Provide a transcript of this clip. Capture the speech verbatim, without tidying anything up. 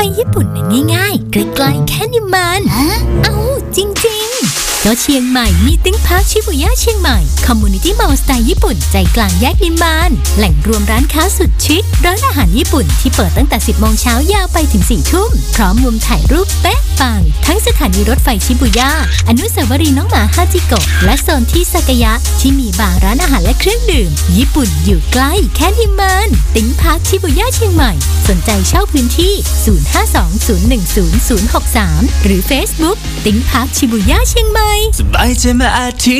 ญี่ปุ่นนั้นง่ายๆใกล้ๆแค่นิมมานเอ้าจริงๆก็เชียงใหม่มีติ้งพาร์คชิบุย่าเชียงใหม่คอมมูนิตี้มอลล์สไตล์ญี่ปุ่นใจกลางแยกนิมมานแหล่งรวมร้านค้าสุดชิคร้านอาหารญี่ปุ่นที่เปิดตั้งแต่สิบโมงเช้ายาวไปถึงสี่ทุ่มพร้อมมุมถ่ายรูปเป๊ะปังทั้งสถานีรถไฟชิบุย่าอนุสาวรีย์น้องหมาฮาจิโกะและโซนที่ซากายะที่มีบาร์ร้านอาหารและเครื่องดื่มญี่ปุ่นอยู่ใกล้แค่นิมมานติ้งพาร์คชิบุย่าเชียงใหม่สนใจเช่าพื้นที่ศูนย์ ห้า สอง ศูนย์ หนึ่ง ศูนย์ ศูนย์ หก สามหรือ Facebook ติ้งพาร์คชิบุย่าเชียงใหม่สบายใจมาอาทิตย์